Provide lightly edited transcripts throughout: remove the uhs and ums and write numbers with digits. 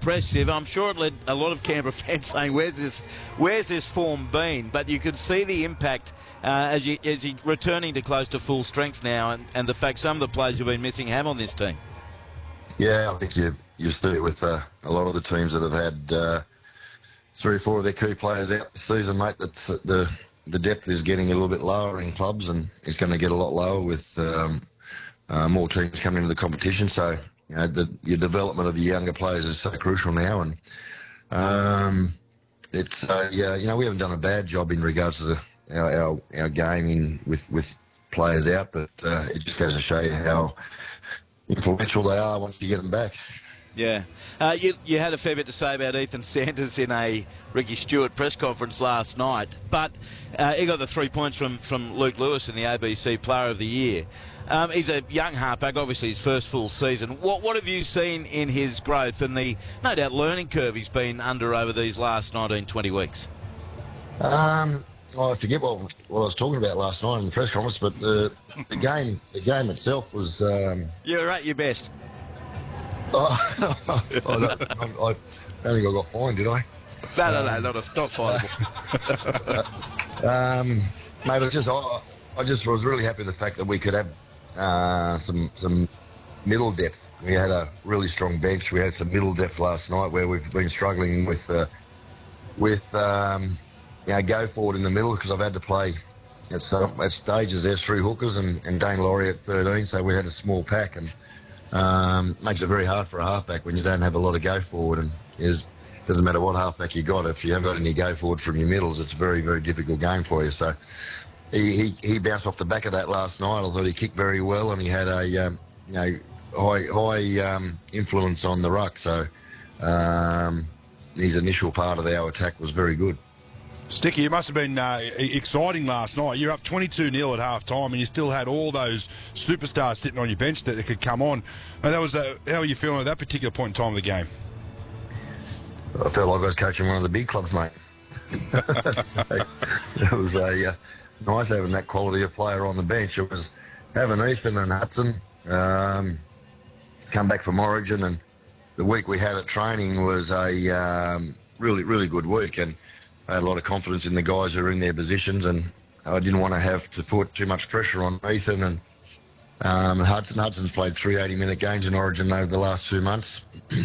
impressive. I'm sure it led a lot of Canberra fans saying, where's this form been? But you could see the impact as you returning to close to full strength now, and the fact some of the players you've been missing have on this team. Yeah, I think you see it with a lot of the teams that have had 3 or 4 of their key players out this season, mate. That's the depth is getting a little bit lower in clubs, and it's going to get a lot lower with more teams coming into the competition. So, you know, your development of the younger players is so crucial now, and you know, we haven't done a bad job in regards to our game with players out, but it just goes to show you how influential they are once you get them back. Yeah. You had a fair bit to say about Ethan Sanders in a Ricky Stewart press conference last night, but he got the 3 points from Luke Lewis in the ABC Player of the Year. He's a young halfback, obviously his first full season. What have you seen in his growth and the, no doubt, learning curve he's been under over these last 19, 20 weeks? I forget what I was talking about last night in the press conference, but the game itself was... You're at your best. I don't think I got fined, did I? No, not finable. Mate, I just was really happy with the fact that we could have some middle depth. We had a really strong bench. We had some middle depth last night where we've been struggling with go forward in the middle, because I've had to play at stages. There's 3 hookers and Dane Laurie at 13, so we had a small pack, and makes it very hard for a halfback when you don't have a lot of go forward, and doesn't matter what halfback you got, if you haven't got any go forward from your middles, it's a very, very difficult game for you. So he bounced off the back of that last night. I thought he kicked very well, and he had a high influence on the ruck. So his initial part of our attack was very good. Sticky, it must have been exciting last night. You're up 22-0 at half-time, and you still had all those superstars sitting on your bench that could come on. And that was how are you feeling at that particular point in time of the game? I felt like I was coaching one of the big clubs, mate. So it was nice having that quality of player on the bench. It was having Ethan and Hudson come back from Origin, and the week we had at training was a really, really good week, and I had a lot of confidence in the guys who were in their positions, and I didn't want to have to put too much pressure on Ethan and Hudson. Hudson's played 3 80-minute games in Origin over the last 2 months,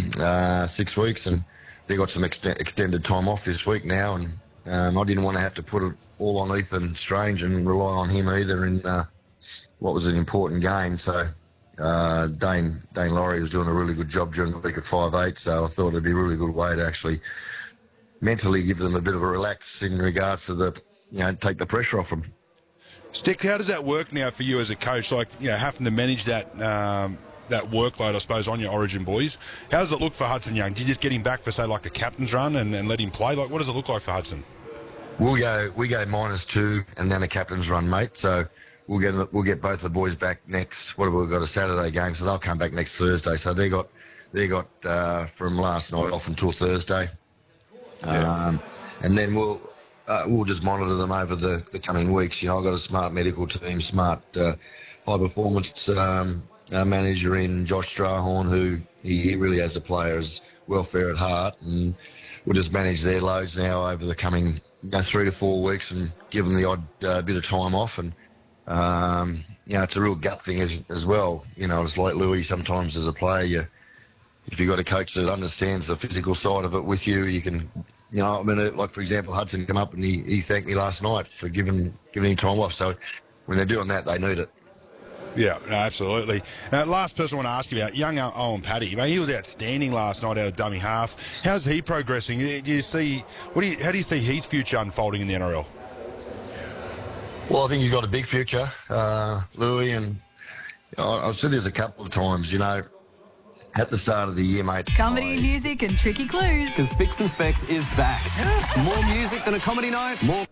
6 weeks, and they got some extended time off this week now, and I didn't want to have to put it all on Ethan Strange and rely on him either in what was an important game. So Dane Laurie was doing a really good job during the week at 5'8", so I thought it'd be a really good way to actually mentally give them a bit of a relax in regards to take the pressure off them. Stick, how does that work now for you as a coach? Like, having to manage that that workload, I suppose, on your Origin boys. How does it look for Hudson Young? Do you just get him back for, say, like a captain's run and let him play? Like, what does it look like for Hudson? We go -2 and then a captain's run, mate. So we'll get both the boys back next. What have we got? A Saturday game, so they'll come back next Thursday. So they got from last night off until Thursday. Yeah. And then we'll just monitor them over the coming weeks. I've got a smart medical team, smart high performance manager in Josh Strahorn, who he really has the players' welfare at heart, and we'll just manage their loads now over the coming 3 to 4 weeks and give them the odd bit of time off. And it's a real gut thing as well. It's like Louis sometimes as a player. If you've got a coach that understands the physical side of it with you, you can, like, for example, Hudson came up and he thanked me last night for giving him time off. So when they're doing that, they need it. Yeah, no, absolutely. Last person I want to ask you about, young Owen Paddy. He was outstanding last night out of dummy half. How's he progressing? How do you see his future unfolding in the NRL? Well, I think he's got a big future, Louis, and I've said this a couple of times, at the start of the year, mate. Comedy, music and tricky clues. Because Spicks and Specs is back. More music than a comedy night. More.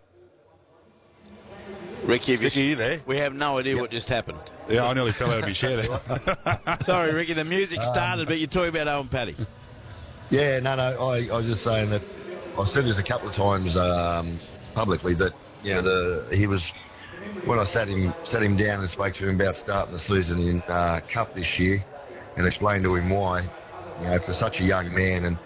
Ricky, you there? We have no idea what just happened. Yeah, I nearly fell out of my chair there. Sorry, Ricky, the music started, but you're talking about Owen Paddy. Yeah, no, I was just saying that I've said this a couple of times publicly that he was, when I sat him down and spoke to him about starting the season in Cup this year and explained to him why, for such a young man, and